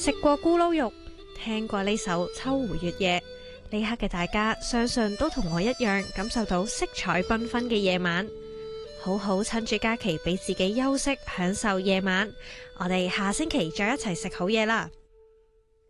食過咕嚕肉，聽過呢首《秋湖月夜》，呢刻嘅大家相信都同我一樣感受到色彩繽紛嘅夜晚。好好趁住假期俾自己休息，享受夜晚。我哋下星期再一齊食好嘢啦〜